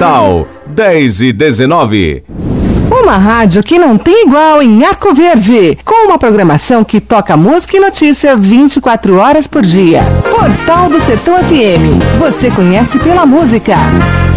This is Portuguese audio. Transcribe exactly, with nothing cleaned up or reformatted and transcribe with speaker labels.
Speaker 1: Portal dez e dezenove.
Speaker 2: Uma rádio que não tem igual em Arco Verde, com uma programação que toca música e notícia vinte e quatro horas por dia. Portal do Sertão F M. Você conhece pela música.